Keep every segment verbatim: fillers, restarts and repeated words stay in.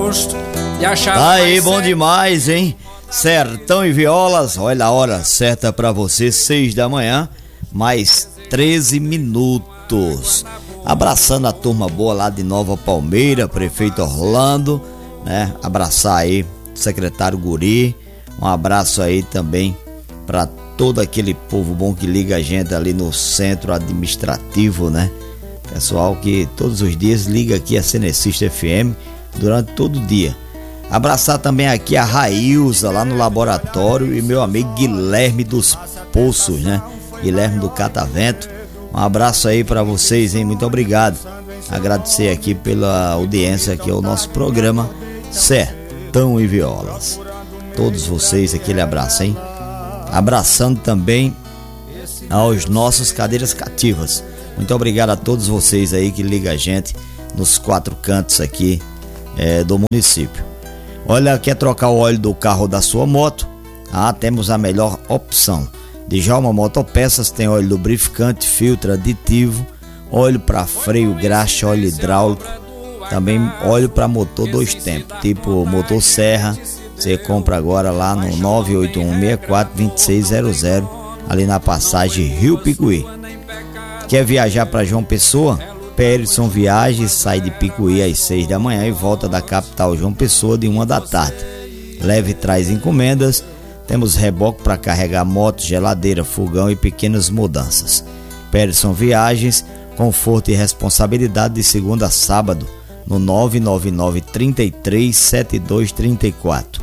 gosto de achar. Aí, bom demais, hein? Sertão e Violas, olha a hora certa pra você, seis da manhã, mais treze minutos. Abraçando a turma boa lá de Nova Palmeira, prefeito Orlando, né? Abraçar aí o secretário Guri, um abraço aí também pra todo aquele povo bom que liga a gente ali no centro administrativo, né? Pessoal que todos os dias liga aqui a Cenecista F M durante todo o dia. Abraçar também aqui a Railza lá no laboratório e meu amigo Guilherme dos Poços, né? Guilherme do Catavento. Um abraço aí pra vocês, hein? Muito obrigado. Agradecer aqui pela audiência aqui ao nosso programa Sertão e Violas. Todos vocês, aquele abraço, hein? Abraçando também aos nossos cadeiras cativas. Muito obrigado a todos vocês aí que ligam a gente nos quatro cantos aqui é, do município. Olha, quer trocar o óleo do carro da sua moto? Ah, temos a melhor opção. Djalma Motopeças tem óleo lubrificante, filtro aditivo, óleo para freio, graxa, óleo hidráulico, também óleo para motor dois tempos, tipo motosserra. Você compra agora lá no nove oito um, seis quatro, dois seis zero zero, ali na passagem Rio Picuí. Quer viajar para João Pessoa? Perisson Viagens sai de Picuí às seis da manhã e volta da capital João Pessoa de uma da tarde. Leve e traz encomendas. Temos reboque para carregar moto, geladeira, fogão e pequenas mudanças. Perisson Viagens, conforto e responsabilidade de segunda a sábado, no nove nove nove, três três, sete dois três quatro.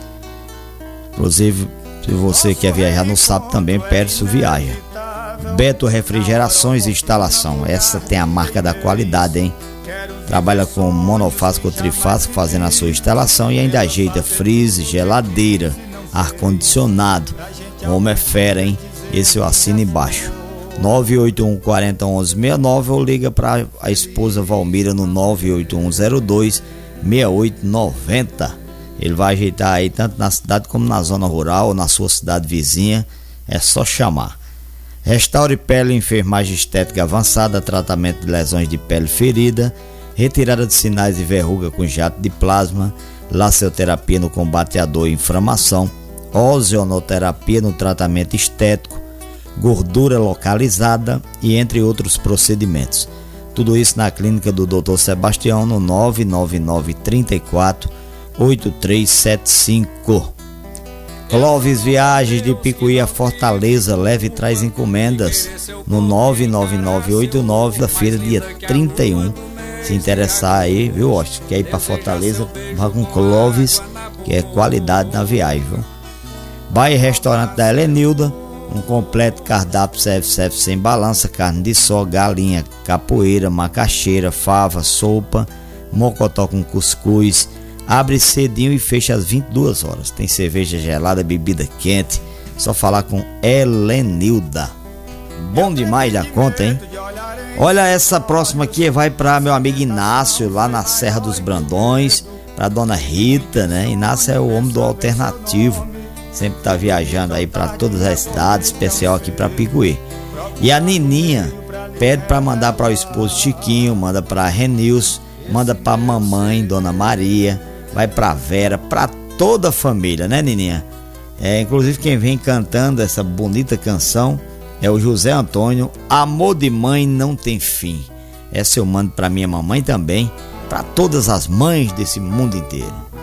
Inclusive, se você quer viajar no sábado também, Perisson Viaja. Beto Refrigerações e Instalação, essa tem a marca da qualidade, hein? Trabalha com monofásico ou trifásico, fazendo a sua instalação e ainda ajeita freezer, geladeira, ar-condicionado. O homem é fera, hein? Esse eu assino embaixo. nove oito um, quatro zero, um um seis nove ou liga para a esposa Valmira no nove oito um, zero dois, seis oito nove zero. Ele vai ajeitar aí tanto na cidade como na zona rural ou na sua cidade vizinha. É só chamar. Restaure Pele, enfermagem estética avançada, tratamento de lesões de pele ferida, retirada de sinais de verruga com jato de plasma, laceoterapia no combate à dor e inflamação, ozonoterapia no tratamento estético, gordura localizada e entre outros procedimentos. Tudo isso na clínica do doutor Sebastião no nove nove nove, três quatro, oito três sete cinco. Clóvis Viagens de Picuí a Fortaleza, leve e traz encomendas no nove nove nove, oito nove, da feira dia trinta e um. Se interessar aí, viu, Austin? Quer ir para Fortaleza, vá com Clóvis, que é qualidade na viagem, viu? Baia Restaurante da Helenilda, um completo cardápio serve-serve sem balança, carne de sol, galinha, capoeira, macaxeira, fava, sopa, mocotó com cuscuz. Abre cedinho e fecha às vinte e duas horas. Tem cerveja gelada, bebida quente. Só falar com Helenilda. Bom demais da conta, hein? Olha, essa próxima aqui vai para meu amigo Inácio, lá na Serra dos Brandões. Para dona Rita, né? Inácio é o homem do alternativo. Sempre tá viajando aí para todas as cidades, especial aqui para Picuí. E a Nininha pede para mandar para o esposo Chiquinho, manda para Renilson, manda para mamãe, dona Maria, vai pra Vera, pra toda a família, né, Nininha? É, inclusive quem vem cantando essa bonita canção é o José Antônio. Amor de mãe não tem fim. Essa eu mando pra minha mamãe também, pra todas as mães desse mundo inteiro.